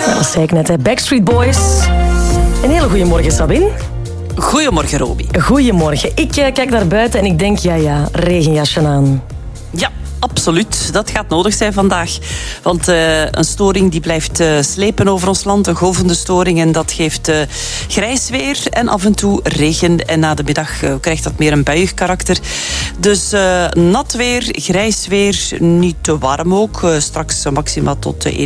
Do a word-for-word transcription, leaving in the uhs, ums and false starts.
Dat zei ik net, hè. Backstreet Boys. Een hele goede morgen, Sabine. Goedemorgen, Robi. Goedemorgen. Ik uh, kijk naar buiten en ik denk, ja ja, regenjasje aan. Ja, absoluut. Dat gaat nodig zijn vandaag. Want uh, een storing die blijft uh, slepen over ons land. Een golvende storing. En dat geeft uh, grijs weer en af en toe regen. En na de middag uh, krijgt dat meer een buiig karakter. Dus uh, nat weer, grijs weer. Niet te warm ook. Uh, straks uh, maxima tot uh,